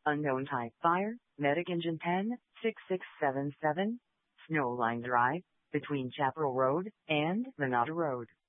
Unknown type fire, Medic Engine 10-6677, Snowline Drive, between Chaparral Road and Monada Road.